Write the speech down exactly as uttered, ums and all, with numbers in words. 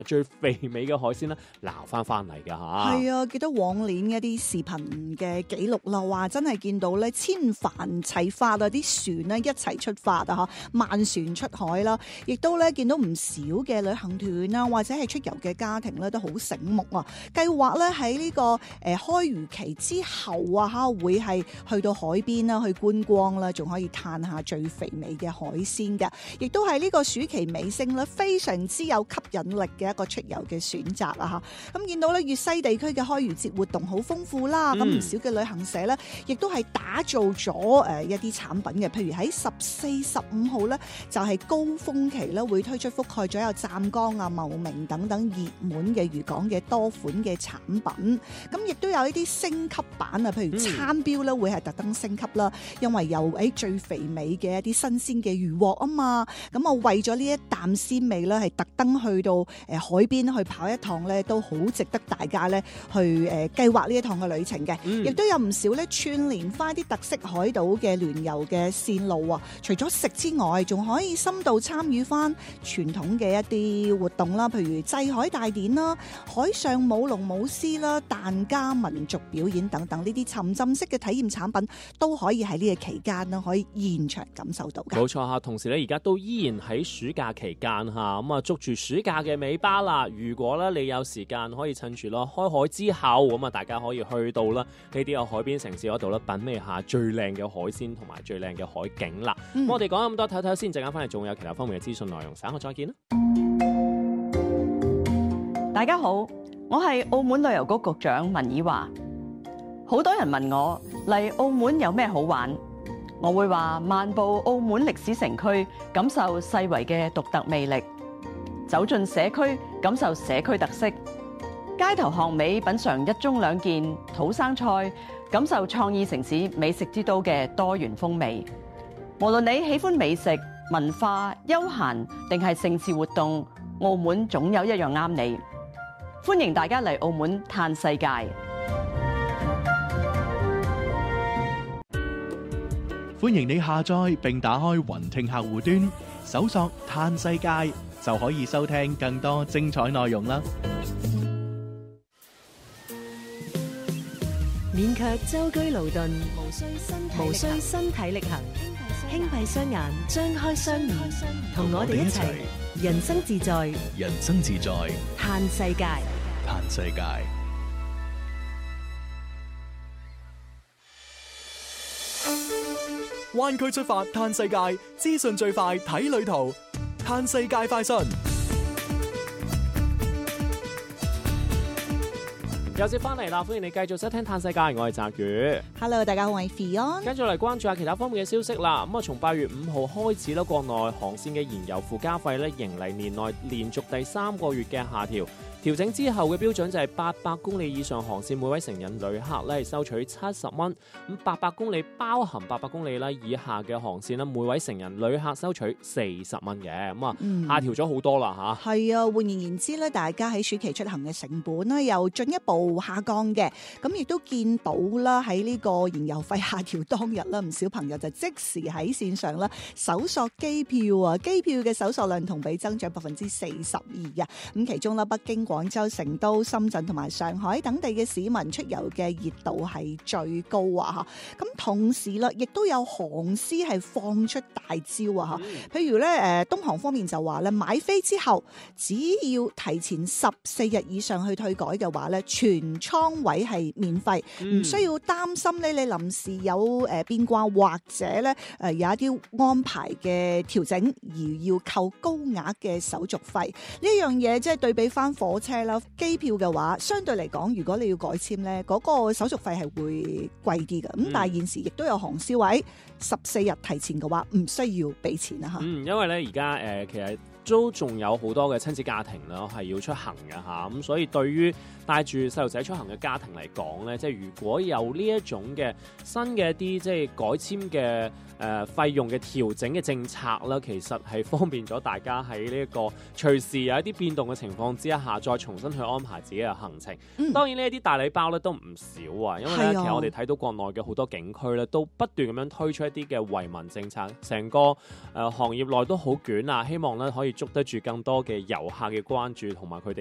最肥美嘅海鮮咧撈翻翻嚟㗎嚇。 係啊，記得往年一啲視頻嘅記錄啦，話真係見到咧千帆齊發啊，啲船咧一齊出發啊，嚇萬船出海啦，亦都咧見到唔少嘅旅行團啊，或者係出遊嘅家庭咧都好醒目啊，計劃咧喺呢個誒開漁期之後啊嚇，會係去到海邊啦，去觀光啦，仲可以嘆下最肥美嘅海鮮嘅，亦都係呢個暑期尾聲咧，非常之有吸引力嘅一個出遊嘅選擇啊嚇。咁見到咧粵西地區嘅開漁節活動好豐富啦，咁唔、嗯、少嘅旅行社咧，亦都係打造咗誒一啲產品嘅，譬如喺十四、十五號咧就係高峰期咧，會推出覆蓋咗有湛江啊、茂名等等熱門嘅漁港嘅多款嘅產品，咁亦都有一啲升級版啊，譬如餐標咧會係特登升級啦，因為有誒最肥美嘅一啲新鮮嘅漁獲啊嘛，咁啊為咗呢一啖鮮味咧，係特登去到誒海邊去跑一趟咧，都好值得大家咧去誒計劃呢一趟嘅旅程嘅，亦、嗯、都有唔少咧串聯翻啲特色海島嘅聯遊嘅線路啊！除咗食之外，仲可以深度參與翻傳統嘅一啲活動啦，譬如祭海大典啦、海上舞龍舞獅啦、疍家民族表演等等呢啲沉浸式嘅體驗產品，都可以喺呢個期間啦，可以現場感受到嘅。 冇錯嚇，同時咧而家都依然喺暑假期間嚇，咁啊捉住暑假嘅尾巴啦！如果咧你有時間，可以趁住咯開海之後，咁啊大家可以去到啦呢啲嘅海邊城市嗰度咧，品味下最靚嘅海鮮同埋最靚嘅海景啦。咁、嗯、我哋講咁多，睇睇先，陣間翻嚟仲有其他方面嘅資訊內容，稍後再見啦。 大家好，我係澳門旅遊局局長文以華。好多人問我嚟澳門有咩好玩，我會話漫步澳門歷史城區，感受世遺嘅獨特魅力；走進社區，感受社區特色；街頭巷尾品嘗一盅兩件土生菜，感受創意城市美食之都嘅多元風味。無論你喜歡美食、文化、休閒定係盛事活動，澳門總有一樣啱你。歡迎大家嚟澳門嘆世界。 歡迎你下載並打開雲聽客戶端，搜索嘆世界就可以收聽更多精彩內容啦。 勉強舟車勞頓，無需身無需身體力行，輕閉雙眼，張開雙耳，同我哋一齊人生自在， 人生自在， 嘆世界， 嘆世界。灣區出發嘆世界，資訊最快睇旅途，嘆世界快訊。 又接翻嚟啦，歡迎你繼續收聽嘆世界，我係澤宇。 Hello， 大家好，我係 Fion。 跟住嚟關注下其他方面嘅消息啦。咁啊，從八月五號開始咧，國內航線嘅燃油附加費咧，迎嚟年內連續第三個月嘅下調。調整之後嘅標準就係八百公里以上航線每位成人旅客咧係收取七十蚊，咁八百公里包含八百公里啦以下嘅航線咧，每位成人旅客收取四十蚊嘅，咁啊、嗯、下調咗好多啦嚇。 係啊，換言言之咧，大家喺暑期出行嘅成本咧又進一步下降嘅，咁亦都見到啦喺呢個燃油費下調當日啦，唔少朋友就即時喺線上啦搜索機票啊，機票嘅搜索量同比增長百分之四十二嘅，咁其中啦北京、廣州、成都、深圳同埋上海等地嘅市民出遊嘅熱度係最高啊！咁同時啦，亦都有航司係放出大招啊！譬如咧，誒東航方面就話咧，買飛之後只要提前十四日以上去退改嘅話咧，全倉位係免費，唔、嗯、需要擔心咧你臨時有誒變卦或者咧誒有一啲安排嘅調整而要扣高額嘅手續費。呢樣嘢即係對比翻火車啦、機票嘅話，相對嚟講，如果你要改簽咧，嗰、嗰個手續費係會貴啲嘅。咁、嗯、但係現時亦都有航司位十四日提前嘅話，唔需要俾錢啊嚇。 嗯，因為咧而家誒其實都仲有好多嘅親子家庭啦，係要出行嘅嚇，咁所以對於帶住細路仔出行嘅家庭嚟講咧，即係如果有呢一種嘅新嘅一啲即係改簽嘅誒費用嘅調整嘅政策啦，其實係方便咗大家喺呢一個隨時有一啲變動嘅情況之下，再重新去安排自己嘅行程。嗯、當然呢一啲大禮包咧都唔少啊，因為咧、啊、其實我哋睇到國內嘅好多景區咧都不斷咁樣推出一啲嘅惠民政策，成個誒、呃、行業內都好捲啊，希望咧可以以捉得住更多嘅遊客嘅關注同埋佢哋